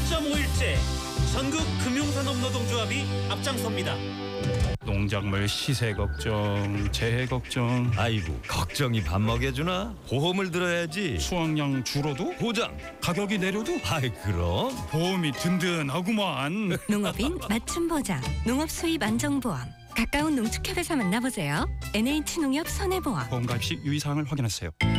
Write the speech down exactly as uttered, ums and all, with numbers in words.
점 오 일째 전국 금융산업노동조합이 앞장섭니다. 농작물 시세 걱정, 재해 걱정, 아이고 걱정이 밥 먹여주나? 보험을 들어야지. 수확량 줄어도 보장. 가격이 내려도 아이 그럼. 보험이 든든하구만. 농업인 맞춤 보장, 농업 수입 안정보험. 가까운 농축협에서 만나보세요. 엔에이치농협 손해보험. 보험 가입 시 유의사항을 확인하세요.